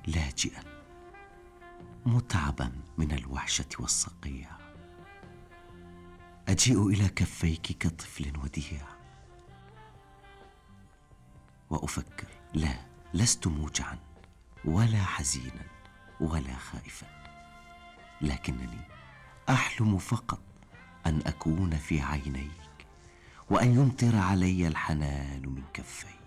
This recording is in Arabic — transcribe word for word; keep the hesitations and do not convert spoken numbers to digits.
لاجئا متعبا من الوحشة والصقيع، أجيء إلى كفيك كطفل وديع وأفكر، لا، لست موجعا ولا حزينا ولا خائفا، لكنني أحلم فقط أن أكون في عينيك وأن يمطر علي الحنان من كفيك.